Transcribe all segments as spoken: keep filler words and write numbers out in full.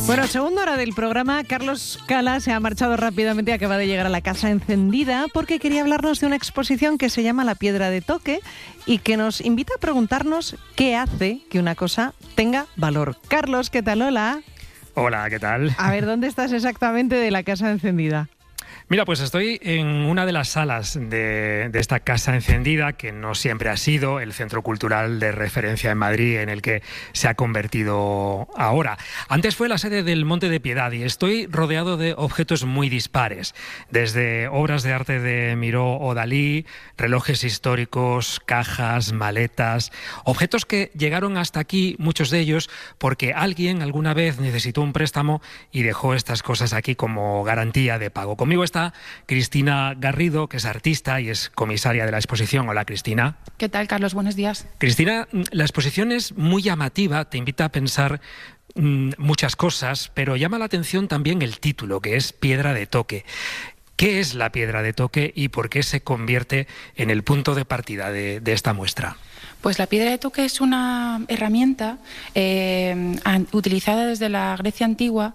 Bueno, segunda hora del programa. Carlos Cala se ha marchado rápidamente y acaba de llegar a la Casa Encendida porque quería hablarnos de una exposición que se llama La Piedra de Toque y que nos invita a preguntarnos qué hace que una cosa tenga valor. Carlos, ¿qué tal? Hola. Hola, ¿qué tal? A ver, ¿dónde estás exactamente de la Casa Encendida? Mira, pues estoy en una de las salas de, de esta Casa Encendida, que no siempre ha sido el centro cultural de referencia en Madrid en el que se ha convertido ahora. Antes fue la sede del Monte de Piedad y estoy rodeado de objetos muy dispares, desde obras de arte de Miró o Dalí, relojes históricos, cajas, maletas, objetos que llegaron hasta aquí, muchos de ellos, porque alguien alguna vez necesitó un préstamo y dejó estas cosas aquí como garantía de pago. Conmigo está Cristina Garrido, que es artista y es comisaria de la exposición. Hola, Cristina. ¿Qué tal, Carlos? Buenos días. Cristina, la exposición es muy llamativa, te invita a pensar mmm, muchas cosas, pero llama la atención también el título, que es Piedra de Toque. ¿Qué es la piedra de toque y por qué se convierte en el punto de partida de, de esta muestra? Pues la piedra de toque es una herramienta eh, utilizada desde la Grecia antigua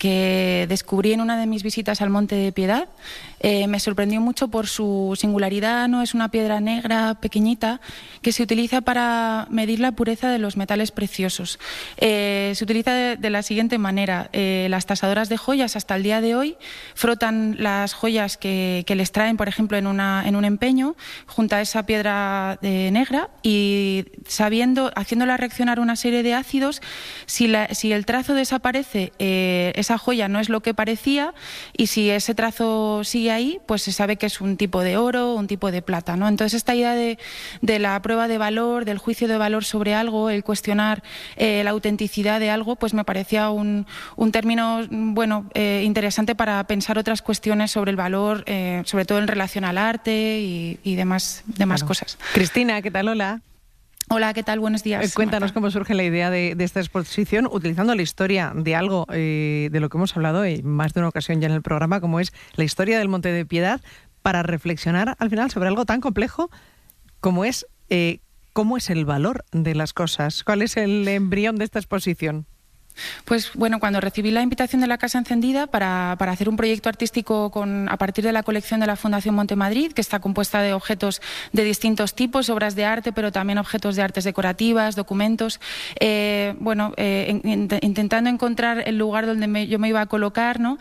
que descubrí en una de mis visitas al Monte de Piedad. Eh, me sorprendió mucho por su singularidad, ¿no? Es una piedra negra, pequeñita, que se utiliza para medir la pureza de los metales preciosos. Eh, se utiliza de, de la siguiente manera. Eh, las tasadoras de joyas hasta el día de hoy frotan las joyas que, que les traen, por ejemplo, en, una, en un empeño, junto a esa piedra de negra y sabiendo, haciéndola reaccionar una serie de ácidos, si, la, si el trazo desaparece, eh, esa joya no es lo que parecía, y si ese trazo sigue ahí, pues se sabe que es un tipo de oro, un tipo de plata, ¿no? Entonces esta idea de, de la prueba de valor, del juicio de valor sobre algo, el cuestionar eh, la autenticidad de algo, pues me parecía un, un término bueno, eh, interesante para pensar otras cuestiones sobre el valor, eh, sobre todo en relación al arte y, y demás, demás Claro. cosas. Cristina, ¿qué tal? Hola. Hola, ¿qué tal? Buenos días. Eh, cuéntanos Marta. cómo surge la idea de, de esta exposición utilizando la historia de algo eh, de lo que hemos hablado en más de una ocasión ya en el programa, como es la historia del Monte de Piedad, para reflexionar al final sobre algo tan complejo como es eh, cómo es el valor de las cosas. ¿Cuál es el embrión de esta exposición? Pues bueno, cuando recibí la invitación de la Casa Encendida para, para hacer un proyecto artístico con, a partir de la colección de la Fundación Monte Madrid, que está compuesta de objetos de distintos tipos, obras de arte, pero también objetos de artes decorativas, documentos, eh, bueno, eh, in, intentando encontrar el lugar donde me, yo me iba a colocar, ¿no?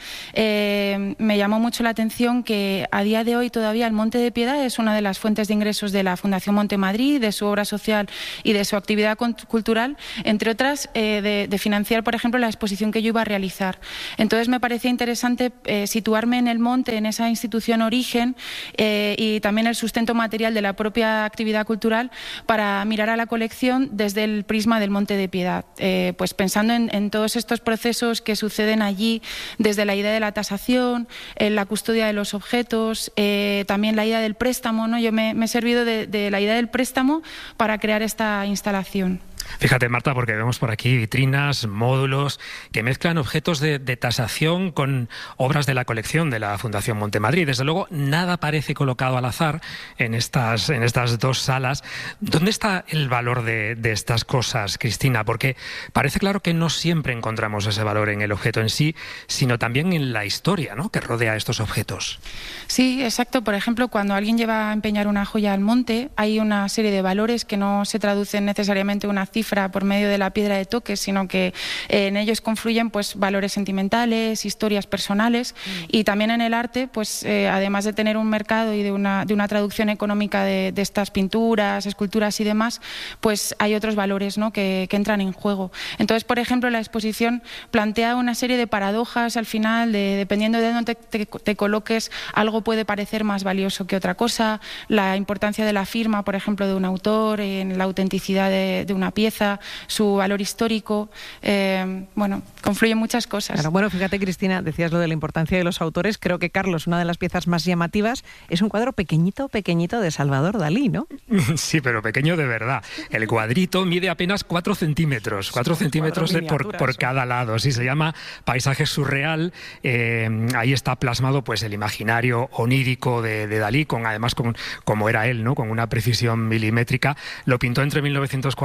Eh, me llamó mucho la atención que a día de hoy todavía el Monte de Piedad es una de las fuentes de ingresos de la Fundación Monte Madrid, de su obra social y de su actividad cultural, entre otras, eh, de, de financiar, por ejemplo, la exposición que yo iba a realizar. Entonces me parecía interesante eh, situarme en el monte, en esa institución origen eh, y también el sustento material de la propia actividad cultural para mirar a la colección desde el prisma del Monte de Piedad. Eh, pues pensando en, en todos estos procesos que suceden allí, desde la idea de la tasación, eh, la custodia de los objetos, eh, también la idea del préstamo, ¿no? Yo me, me he servido de, de la idea del préstamo para crear esta instalación. Fíjate, Marta, porque vemos por aquí vitrinas, módulos que mezclan objetos de, de tasación con obras de la colección de la Fundación Monte Madrid. Desde luego, nada parece colocado al azar en estas, en estas dos salas. ¿Dónde está el valor de, de estas cosas, Cristina? Porque parece claro que no siempre encontramos ese valor en el objeto en sí, sino también en la historia, ¿no?, que rodea estos objetos. Sí, exacto. Por ejemplo, cuando alguien lleva a empeñar una joya al monte, hay una serie de valores que no se traducen necesariamente en una cifra por medio de la piedra de toque, sino que eh, en ellos confluyen pues valores sentimentales, historias personales mm. y también en el arte, pues eh, además de tener un mercado y de una, de una traducción económica de, de estas pinturas, esculturas y demás, pues hay otros valores, ¿no?, que, que entran en juego. Entonces, por ejemplo, la exposición plantea una serie de paradojas al final, de, dependiendo de dónde te, te, te coloques, algo puede parecer más valioso que otra cosa, la importancia de la firma, por ejemplo, de un autor, en la autenticidad de, de una pieza, su valor histórico, eh, bueno, confluyen muchas cosas. Claro, bueno, fíjate, Cristina, decías lo de la importancia de los autores. Creo que, Carlos, una de las piezas más llamativas es un cuadro pequeñito, pequeñito de Salvador Dalí, ¿no? Sí, pero pequeño de verdad. El cuadrito mide apenas cuatro centímetros, cuatro centímetros de por, por cada lado. Sí, se llama Paisaje surreal. Eh, ahí está plasmado pues el imaginario onírico de, de Dalí, con además con, como era él, ¿no?, con una precisión milimétrica. Lo pintó entre mil novecientos cuarenta y mil novecientos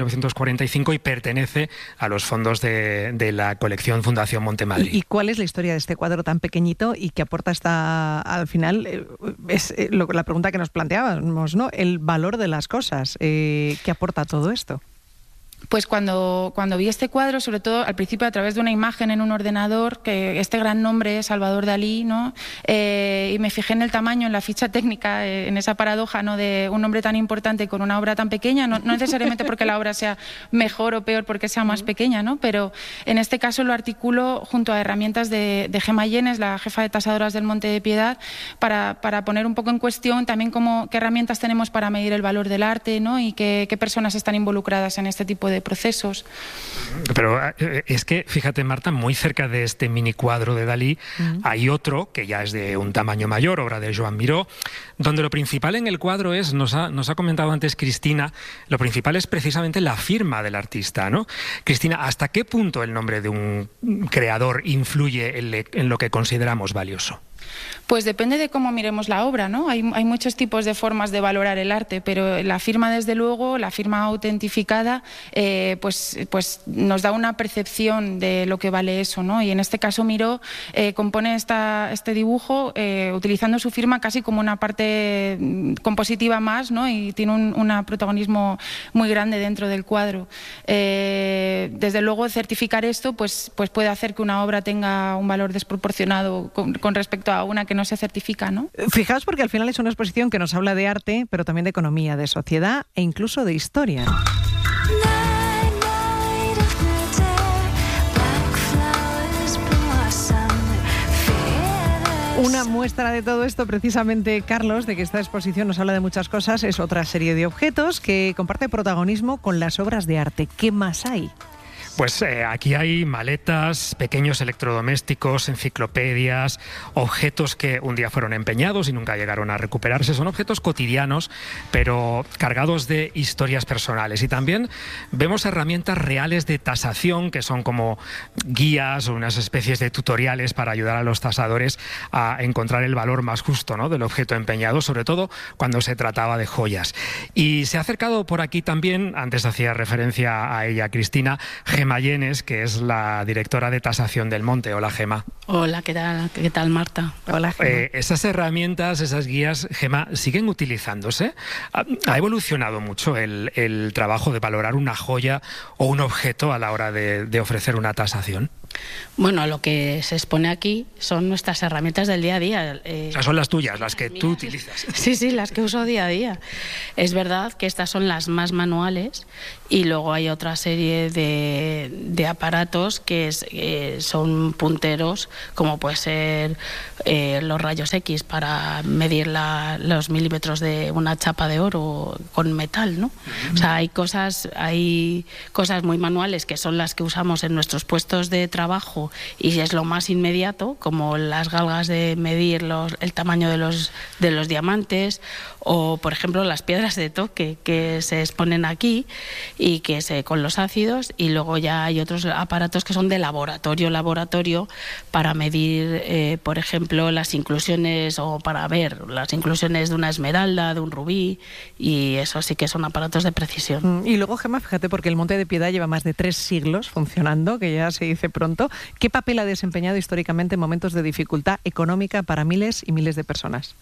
novecientos cuarenta y cinco y pertenece a los fondos de, de la colección Fundación Montemadrid. ¿Y, ¿Y cuál es la historia de este cuadro tan pequeñito y que aporta hasta, al final, eh, es eh, lo, la pregunta que nos planteábamos, ¿no? El valor de las cosas. Eh, ¿Qué aporta todo esto? Pues cuando, cuando vi este cuadro, sobre todo al principio a través de una imagen en un ordenador, que este gran nombre es Salvador Dalí, ¿no? Eh, y me fijé en el tamaño, en la ficha técnica, eh, en esa paradoja, ¿no?, de un nombre tan importante con una obra tan pequeña, no, no necesariamente porque la obra sea mejor o peor porque sea más pequeña, ¿no? Pero en este caso lo articulo junto a herramientas de, de Gemma Llenes, la jefa de tasadoras del Monte de Piedad, para, para poner un poco en cuestión también cómo, qué herramientas tenemos para medir el valor del arte, ¿no? Y qué, qué personas están involucradas en este tipo de de procesos. Pero es que, fíjate, Marta, muy cerca de este mini cuadro de Dalí uh-huh. hay otro que ya es de un tamaño mayor, obra de Joan Miró, donde lo principal en el cuadro es, nos ha, nos ha comentado antes Cristina, lo principal es precisamente la firma del artista, ¿no? Cristina, ¿hasta qué punto el nombre de un creador influye en, en lo que consideramos valioso? Pues depende de cómo miremos la obra, ¿no? Hay, hay muchos tipos de formas de valorar el arte, pero la firma, desde luego, la firma autentificada, eh, pues, pues nos da una percepción de lo que vale eso, ¿no? Y en este caso Miró eh, compone esta, este dibujo eh, utilizando su firma casi como una parte compositiva más, ¿no? Y tiene un una protagonismo muy grande dentro del cuadro. Eh, desde luego, certificar esto pues, pues puede hacer que una obra tenga un valor desproporcionado con, con respecto a una que no se certifica, ¿no? Fijaos, porque al final es una exposición que nos habla de arte, pero también de economía, de sociedad e incluso de historia. Una muestra de todo esto, precisamente, Carlos, de que esta exposición nos habla de muchas cosas, es otra serie de objetos que comparte protagonismo con las obras de arte. ¿Qué más hay? Pues eh, aquí hay maletas, pequeños electrodomésticos, enciclopedias, objetos que un día fueron empeñados y nunca llegaron a recuperarse. Son objetos cotidianos, pero cargados de historias personales. Y también vemos herramientas reales de tasación, que son como guías o unas especies de tutoriales para ayudar a los tasadores a encontrar el valor más justo, ¿no?, del objeto empeñado, sobre todo cuando se trataba de joyas. Y se ha acercado por aquí también, antes hacía referencia a ella Cristina, Gemma Llenes, que es la directora de tasación del Monte. Hola, Gemma. Hola, ¿qué tal, qué tal Marta? Hola, Gemma. Eh, esas herramientas, esas guías, Gemma, ¿siguen utilizándose? ¿Ha, ha evolucionado mucho el, el trabajo de valorar una joya o un objeto a la hora de, de ofrecer una tasación? Bueno, lo que se expone aquí son nuestras herramientas del día a día. Eh, o sea, son las tuyas, las que tú utilizas. Sí, sí, las que uso día a día. Es verdad que estas son las más manuales y luego hay otra serie de, de aparatos que es, eh, son punteros, como puede ser eh, los rayos X para medir la, los milímetros de una chapa de oro con metal, ¿no? Uh-huh. O sea, hay cosas, hay cosas muy manuales que son las que usamos en nuestros puestos de trabajo trabajo y es lo más inmediato, como las galgas de medir los, el tamaño de los, de los diamantes, o por ejemplo las piedras de toque que se exponen aquí y que se con los ácidos, y luego ya hay otros aparatos que son de laboratorio, laboratorio para medir eh, por ejemplo las inclusiones, o para ver las inclusiones de una esmeralda, de un rubí, y eso sí que son aparatos de precisión. Y luego, Gemma, fíjate, porque el Monte de Piedad lleva más de tres siglos funcionando, que ya se dice pronto. ¿Qué papel ha desempeñado históricamente en momentos de dificultad económica para miles y miles de personas?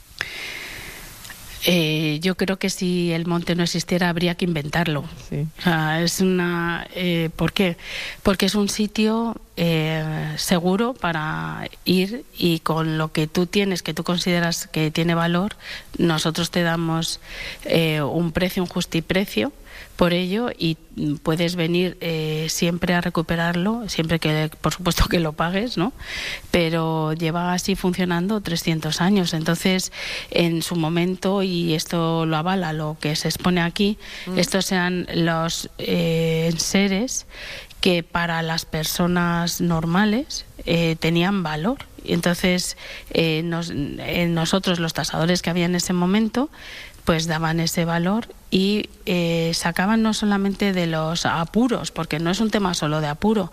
Eh, yo creo que si el monte no existiera habría que inventarlo. Sí. O sea, es una, eh, ¿por qué? Porque es un sitio eh, seguro para ir, y con lo que tú tienes, que tú consideras que tiene valor, nosotros te damos eh, un precio, un justiprecio por ello, y puedes venir eh, siempre a recuperarlo, siempre que, por supuesto, que lo pagues, ¿no? Pero lleva así funcionando trescientos años. Entonces, en su momento, y esto lo avala lo que se expone aquí, mm. estos eran los eh, enseres que para las personas normales eh, tenían valor. Entonces, eh, nos, eh, nosotros, los tasadores que había en ese momento, pues daban ese valor, y eh, sacaban no solamente de los apuros, porque no es un tema solo de apuro,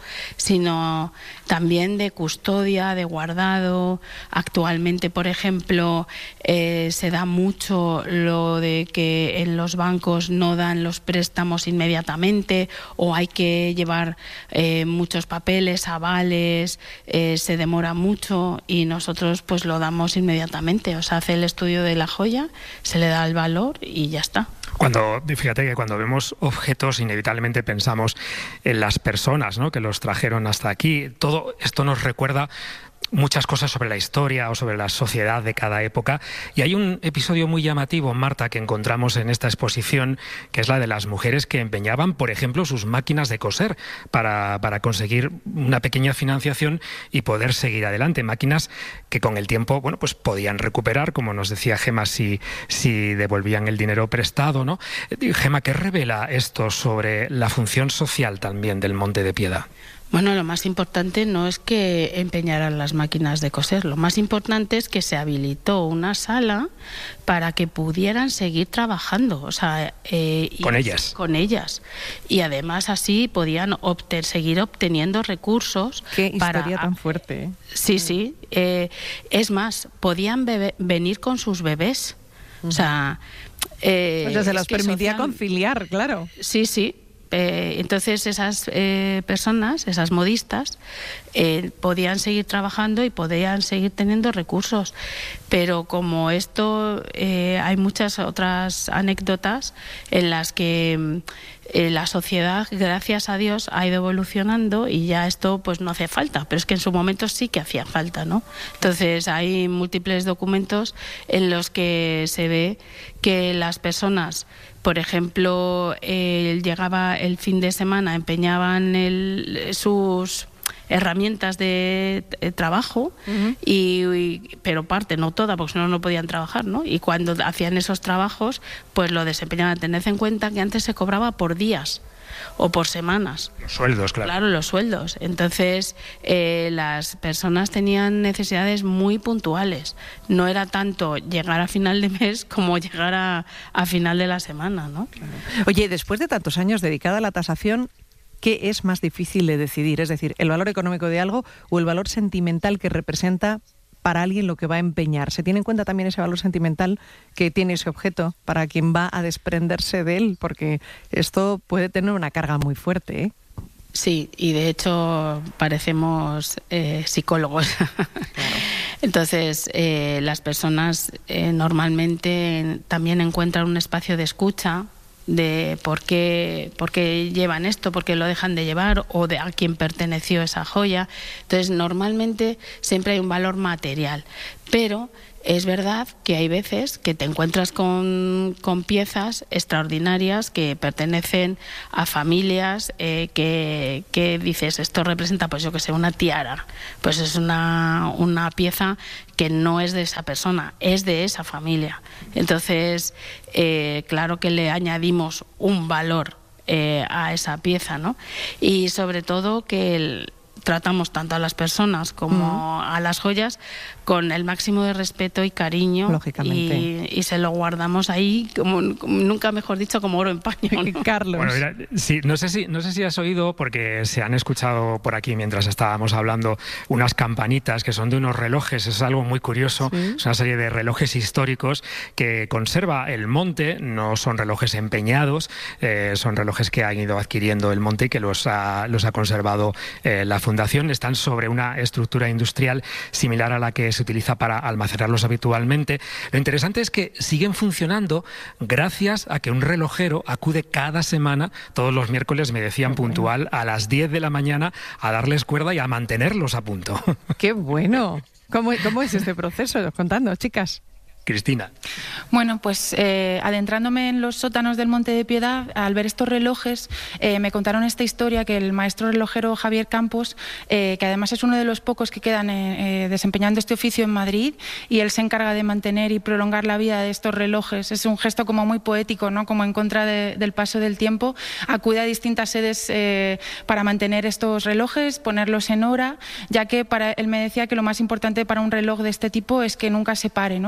sino también de custodia, de guardado. Actualmente, por ejemplo, eh, se da mucho lo de que en los bancos no dan los préstamos inmediatamente, o hay que llevar eh, muchos papeles, avales, eh, se demora mucho, y nosotros pues lo damos inmediatamente. O sea, hace el estudio de la joya, se le da el valor y ya está. Cuando, fíjate que cuando vemos objetos inevitablemente pensamos en las personas, ¿no?, que los trajeron hasta aquí. Todo esto nos recuerda muchas cosas sobre la historia o sobre la sociedad de cada época, y hay un episodio muy llamativo, Marta, que encontramos en esta exposición, que es la de las mujeres que empeñaban, por ejemplo, sus máquinas de coser para, para conseguir una pequeña financiación y poder seguir adelante. Máquinas que con el tiempo, bueno, pues podían recuperar, como nos decía Gema, si, si devolvían el dinero prestado, ¿no? Gema, ¿qué revela esto sobre la función social también del Monte de Piedad? Bueno, lo más importante no es que empeñaran las máquinas de coser, lo más importante es que se habilitó una sala para que pudieran seguir trabajando, o sea, eh, con y, ellas. Con ellas. Y además así podían obter, seguir obteniendo recursos. Qué para, historia tan fuerte, ¿eh? Sí, sí. Eh, es más, podían bebe, venir con sus bebés. Uh-huh. O sea, eh, o sea, se las permitía social... conciliar, claro. Sí, sí. Eh, entonces esas eh, personas, esas modistas, eh, podían seguir trabajando y podían seguir teniendo recursos. Pero como esto, eh, hay muchas otras anécdotas en las que eh, la sociedad, gracias a Dios, ha ido evolucionando y ya esto pues no hace falta, pero es que en su momento sí que hacía falta, ¿no? Entonces hay múltiples documentos en los que se ve que las personas, por ejemplo, eh, llegaba el fin de semana, empeñaban el, sus herramientas de eh, trabajo, uh-huh. y, y, pero parte, no toda, porque si no, no podían trabajar, ¿no? Y cuando hacían esos trabajos, pues lo desempeñaban. Tened en cuenta que antes se cobraba por días o por semanas. Los sueldos, claro. Claro, los sueldos. Entonces, eh, las personas tenían necesidades muy puntuales. No era tanto llegar a final de mes como llegar a, a final de la semana, ¿no? Claro. Oye, después de tantos años dedicada a la tasación, ¿qué es más difícil de decidir? Es decir, ¿el valor económico de algo o el valor sentimental que representa para alguien lo que va a empeñar? ¿Se tiene en cuenta también ese valor sentimental que tiene ese objeto para quien va a desprenderse de él? Porque esto puede tener una carga muy fuerte, ¿eh? Sí, y de hecho parecemos eh, psicólogos. Claro. Entonces, eh, las personas eh, normalmente también encuentran un espacio de escucha, de por qué, por qué llevan esto, por qué lo dejan de llevar, o de a quién perteneció esa joya. Entonces, normalmente siempre hay un valor material, pero es verdad que hay veces que te encuentras con, con piezas extraordinarias que pertenecen a familias eh, que, que dices, esto representa, pues yo que sé, una tiara. Pues es una, una pieza que no es de esa persona, es de esa familia. Entonces, eh, claro que le añadimos un valor eh, a esa pieza, ¿no? Y sobre todo que el, tratamos tanto a las personas como uh-huh. a las joyas con el máximo de respeto y cariño. Lógicamente. Y, y se lo guardamos ahí, como, como nunca mejor dicho, como oro en paño, ¿no? Carlos. Bueno, mira, sí, no sé si no sé si has oído, porque se han escuchado por aquí mientras estábamos hablando, unas campanitas que son de unos relojes. Es algo muy curioso. ¿Sí? Es una serie de relojes históricos que conserva el Monte. No son relojes empeñados, eh, son relojes que han ido adquiriendo el Monte y que los ha, los ha conservado eh, la Fundación. Están sobre una estructura industrial similar a la que se utiliza para almacenarlos habitualmente. Lo interesante es que siguen funcionando gracias a que un relojero acude cada semana, todos los miércoles, me decían, puntual, a las diez de la mañana, a darles cuerda y a mantenerlos a punto. ¡Qué bueno! ¿Cómo, cómo es este proceso? Contando, chicas. Cristina. Bueno, pues eh, adentrándome en los sótanos del Monte de Piedad, al ver estos relojes, eh, me contaron esta historia que el maestro relojero Javier Campos, eh, que además es uno de los pocos que quedan eh, eh, desempeñando este oficio en Madrid, y él se encarga de mantener y prolongar la vida de estos relojes. Es un gesto como muy poético, ¿no? Como en contra de, del paso del tiempo. Acude a distintas sedes eh, para mantener estos relojes, ponerlos en hora, ya que para él me decía que lo más importante para un reloj de este tipo es que nunca se pare, ¿no? Como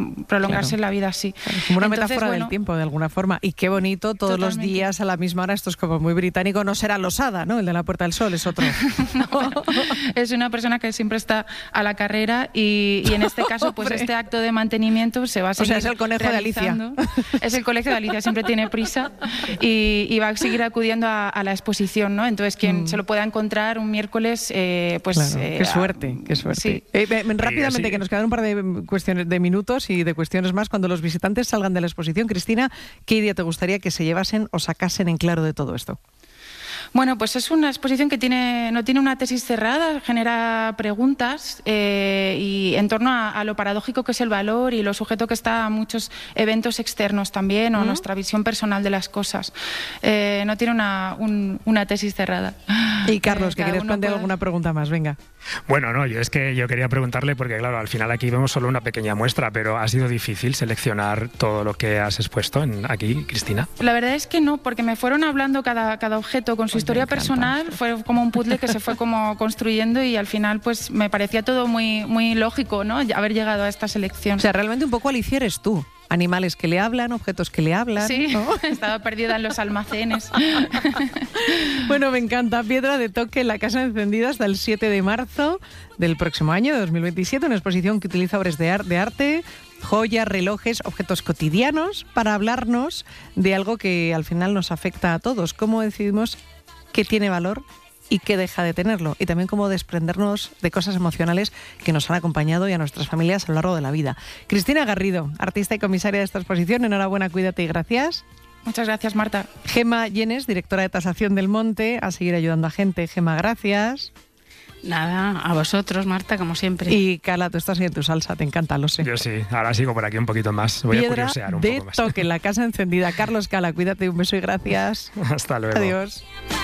prolongarse Claro. la vida así. Como una Entonces, metáfora bueno, del tiempo, de alguna forma. Y qué bonito, todos Totalmente. los días a la misma hora. Esto es como muy británico. No será Losada, ¿no? El de la Puerta del Sol es otro. No, es una persona que siempre está a la carrera y, y en este caso pues Hombre. este acto de mantenimiento se va a O sea, seguir es el conejo de Alicia. realizando. Es el colegio de Alicia, siempre tiene prisa y, y va a seguir acudiendo a, a la exposición, ¿no? Entonces quien Mm. se lo pueda encontrar un miércoles, eh, pues... Claro, eh, qué suerte, qué suerte. Sí. Eh, eh, rápidamente, así- que nos quedan un par de cuestiones de minutos y de cuestiones más. Cuando los visitantes salgan de la exposición, Cristina, ¿qué idea te gustaría que se llevasen o sacasen en claro de todo esto? Bueno, pues es una exposición que tiene, no tiene una tesis cerrada, genera preguntas eh, y en torno a, a lo paradójico que es el valor y lo sujeto que está a muchos eventos externos también o a nuestra visión personal de las cosas. Eh, no tiene una, un- una tesis cerrada. Y Carlos, Eh, que cada quieres uno plantear puede- alguna pregunta más, venga. Bueno, no, yo es que yo quería preguntarle porque, claro, al final aquí vemos solo una pequeña muestra, pero ¿ha sido difícil seleccionar todo lo que has expuesto en, aquí, Cristina? La verdad es que no, porque me fueron hablando cada, cada objeto con su Pues me historia encanta. personal, fue como un puzzle que se fue como construyendo y al final pues me parecía todo muy, muy lógico, ¿no? Haber llegado a esta selección. O sea, realmente un poco Alicia eres tú. Animales que le hablan, objetos que le hablan. Sí, ¿no? estaba perdida en los almacenes. Bueno, me encanta. Piedra de toque en la Casa Encendida hasta el siete de marzo del próximo año, de dos mil veintisiete. Una exposición que utiliza obras de, ar- de arte, joyas, relojes, objetos cotidianos para hablarnos de algo que al final nos afecta a todos. ¿Cómo decidimos qué tiene valor y qué deja de tenerlo? Y también cómo desprendernos de cosas emocionales que nos han acompañado y a nuestras familias a lo largo de la vida. Cristina Garrido, artista y comisaria de esta exposición. Enhorabuena, cuídate y gracias. Muchas gracias, Marta. Gema Llenes, directora de Tasación del Monte, a seguir ayudando a gente. Gema, gracias. Nada, a vosotros, Marta, como siempre. Y Carla, tú estás en tu salsa, te encanta, lo sé. Yo sí, ahora sigo por aquí un poquito más. Voy a Piedra curiosear un de poco más. toque, la Casa Encendida. Carlos Cala, cuídate, un beso y gracias. Hasta luego. Adiós.